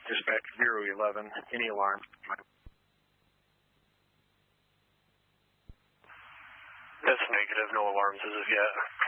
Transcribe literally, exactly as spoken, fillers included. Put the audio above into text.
Dispatch Bureau eleven, any alarms? That's negative, no alarms as of yet.